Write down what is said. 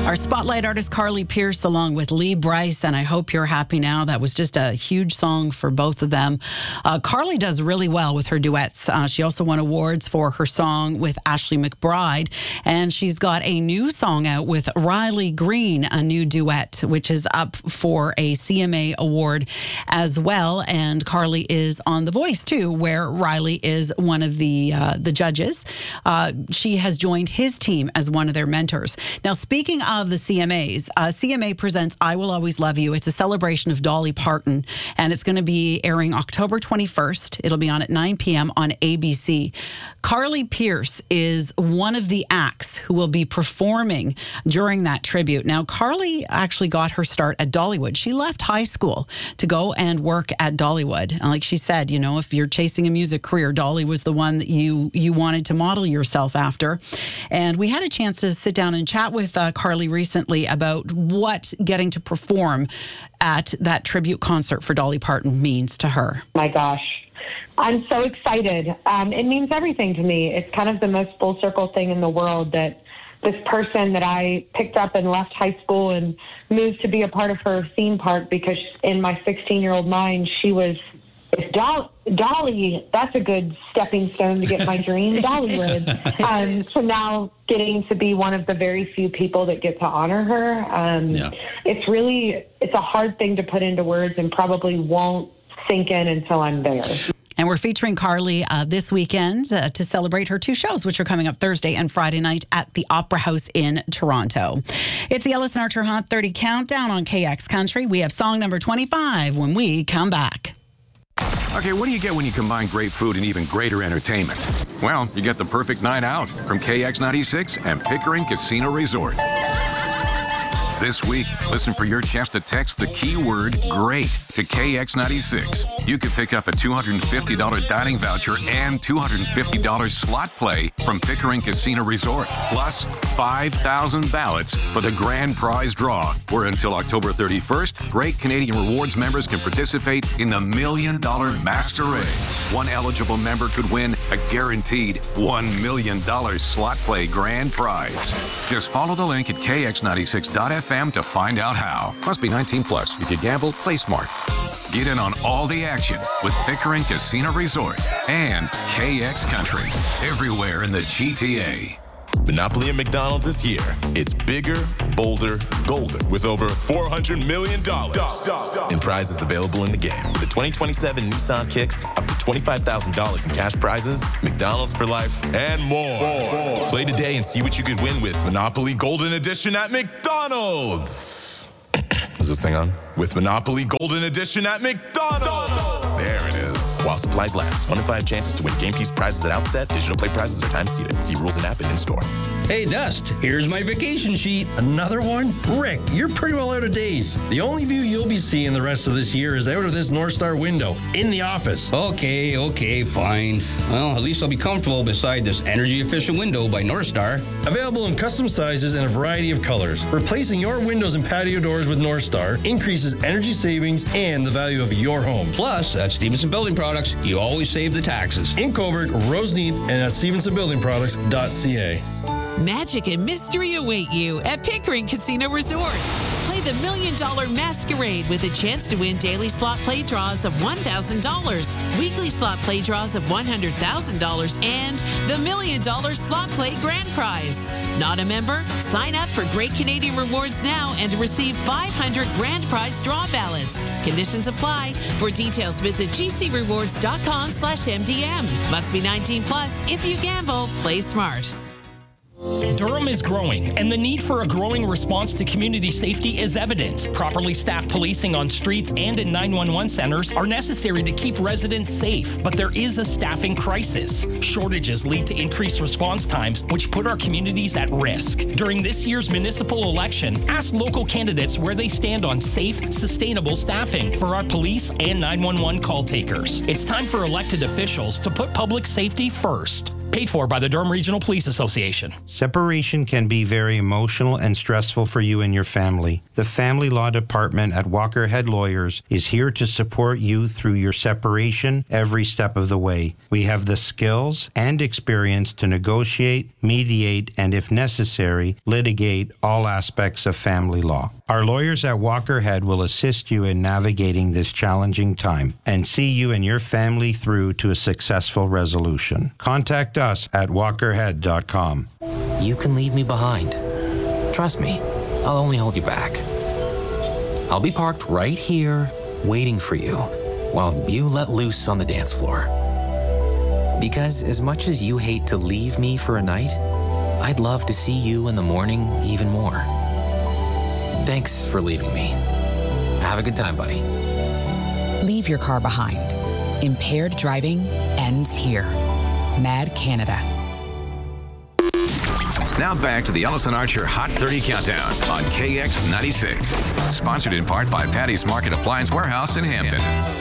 Our spotlight artist Carly Pearce along with Lee Brice, and I Hope You're Happy Now. That was just a huge song for both of them. Carly does really well with her duets. She also won awards for her song with Ashley McBryde, and she's got a new song out with Riley Green, a new duet, which is up for a CMA award as well. And Carly is on The Voice too, where Riley is one of the judges. She has joined his team as one of their mentors. Now, speaking of the CMAs, CMA presents I Will Always Love You. It's a celebration of Dolly Parton, and it's going to be airing October 21st. It'll be on at 9 p.m. on ABC. Carly Pearce is one of the acts who will be performing during that tribute. Now, Carly actually got her start at Dollywood. She left high school to go and work at Dollywood. And like she said, you know, if you're chasing a music career, Dolly was the one that you wanted to model yourself after. And we had a chance to sit down and chat with Carly recently about what getting to perform at that tribute concert for Dolly Parton means to her. My gosh, I'm so excited. It means everything to me. It's kind of the most full circle thing in the world that this person that I picked up and left high school and moved to be a part of her theme park because in my 16-year-old mind, she was, if Dolly, that's a good stepping stone to get my dream, Dollywood. So now getting to be one of the very few people that get to honor her, it's a hard thing to put into words and probably won't sink in until I'm there. And we're featuring Carly this weekend to celebrate her two shows, which are coming up Thursday and Friday night at the Opera House in Toronto. It's the Ellis and Archer Hot 30 Countdown on KX Country. We have song number 25 when we come back. Okay, what do you get when you combine great food and even greater entertainment? Well, you get the perfect night out from KX96 and Pickering Casino Resort. This week, listen for your chance to text the keyword GREAT to KX96. You could pick up a $250 dining voucher and $250 slot play from Pickering Casino Resort, plus 5,000 ballots for the grand prize draw, where until October 31st, Great Canadian Rewards members can participate in the $1 Million Masquerade. One eligible member could win a guaranteed $1 million slot play grand prize. Just follow the link at kx96.fm to find out how. Must be 19 plus. If you gamble, play smart. Get in on all the action with Pickering Casino Resort and KX Country. Everywhere in the GTA. Monopoly at McDonald's is here. It's bigger, bolder, golder with over $400 million in prizes available in the game. With the 2027 Nissan Kicks, up to $25,000 in cash prizes, McDonald's for life, and more. Play today and see what you could win with Monopoly Golden Edition at McDonald's. Is this thing on? With Monopoly Golden Edition at McDonald's. There it is. While supplies last. 1 in 5 chances to win game piece prizes at outset. Digital play prizes are time seated. See rules and app and in-store. Hey, Dust, here's my vacation sheet. Another one? Rick, you're pretty well out of days. The only view you'll be seeing the rest of this year is out of this North Star window in the office. Okay, fine. Well, at least I'll be comfortable beside this energy-efficient window by North Star. Available in custom sizes and a variety of colors. Replacing your windows and patio doors with North Star increases energy savings and the value of your home. Plus, at Stevenson Building Products, you always save the taxes. In Cobourg, Roseneath, and at stevensonbuildingproducts.ca. Magic and mystery await you at Pickering Casino Resort. Play the $1 Million Masquerade with a chance to win daily slot play draws of $1,000, weekly slot play draws of $100,000, and the $1 Million Slot Play Grand Prize. Not a member? Sign up for Great Canadian Rewards now and receive 500 Grand Prize draw ballots. Conditions apply. For details, visit gcrewards.com/MDM. Must be 19 plus. If you gamble, play smart. Durham is growing, and the need for a growing response to community safety is evident. Properly staffed policing on streets and in 911 centers are necessary to keep residents safe, but there is a staffing crisis. Shortages lead to increased response times, which put our communities at risk. During this year's municipal election, ask local candidates where they stand on safe, sustainable staffing for our police and 911 call takers. It's time for elected officials to put public safety first. Paid for by the Durham Regional Police Association. Separation can be very emotional and stressful for you and your family. The Family Law Department at Walker Head Lawyers is here to support you through your separation every step of the way. We have the skills and experience to negotiate, mediate, and if necessary, litigate all aspects of family law. Our lawyers at Walker Head will assist you in navigating this challenging time and see you and your family through to a successful resolution. Contact us at walkerhead.com. You can leave me behind. Trust me, I'll only hold you back. I'll be parked right here, waiting for you, while you let loose on the dance floor. Because as much as you hate to leave me for a night, I'd love to see you in the morning even more. Thanks for leaving me. Have a good time, buddy. Leave your car behind. Impaired driving ends here. Mad Canada. Now back to the Ellison Archer Hot 30 Countdown on KX96. Sponsored in part by Patty's Market Appliance Warehouse in Hampton.